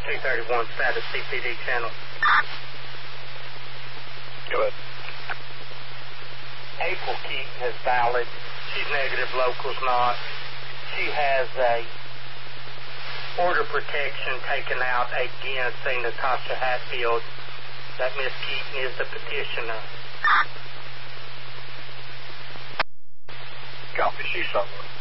231 status CPD channel. Go ahead. April Keaton is valid. She's negative, local's not. She has a order protection taken out against Natasha Hatfield. That Miss Keaton is the petitioner. Copy, she's someone.